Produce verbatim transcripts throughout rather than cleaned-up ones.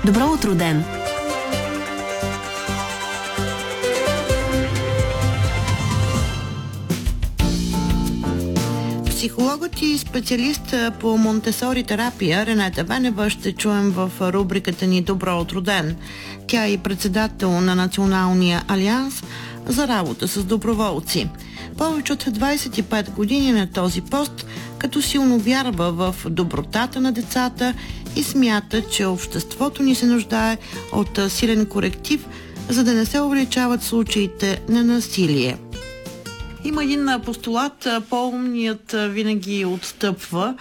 Добро утро, ден! Психологът и специалист по Монтесори терапия Ренета Венева ще чуем в рубриката ни Добро утро, ден. Тя е и председател на Националния алианс за работа с доброволци. Повече от двадесет и пет години на този пост, като силно вярва в добротата на децата и смята, че обществото ни се нуждае от силен коректив, за да не се увеличават случаите на насилие. Има един постулат, по-умният винаги отстъпва,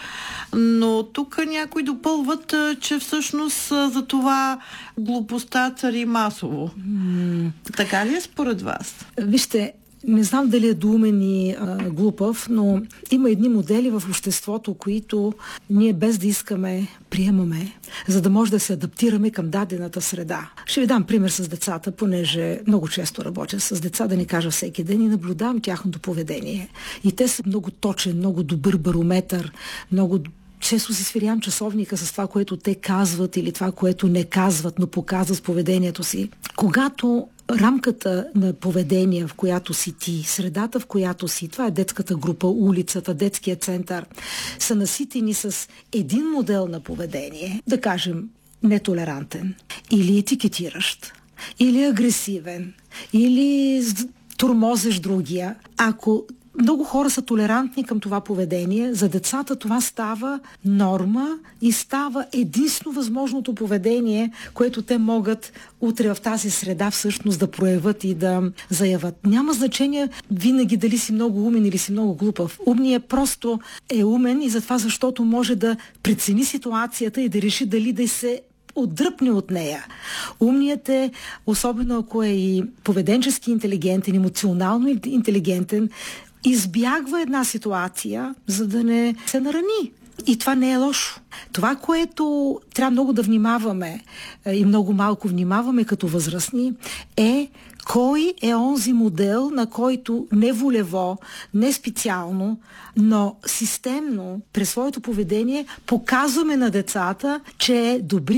но тук някои допълват, че всъщност за това глупостта цари масово. Mm. Така ли е според вас? Вижте, не знам дали е доумен и а, глупав, но има едни модели в обществото, които ние без да искаме приемаме, за да може да се адаптираме към дадената среда. Ще ви дам пример с децата, понеже много често работя с деца, да не кажа всеки ден, и наблюдавам тяхното поведение. И те са много точен, много добър барометър, много често си сверявам часовника с това, което те казват или това, което не казват, но показват с поведението си. Когато рамката на поведение, в която си ти, средата, в която си, това е детската група, улицата, детския център, са наситени с един модел на поведение, да кажем нетолерантен, или етикетиращ, или агресивен, или тормозеш другия. Ако много хора са толерантни към това поведение, за децата това става норма и става единствено възможното поведение, което те могат утре в тази среда всъщност да проявят и да заявят. Няма значение винаги дали си много умен или си много глупав. Умният просто е умен и затова, защото може да прецени ситуацията и да реши дали да се отдръпне от нея. Умният е, особено ако е и поведенчески интелигентен, емоционално интелигентен, избягва една ситуация, за да не се нарани. И това не е лошо. Това, което трябва много да внимаваме и много малко внимаваме като възрастни, е кой е онзи модел, на който не волево, не специално, но системно през своето поведение показваме на децата, че е добри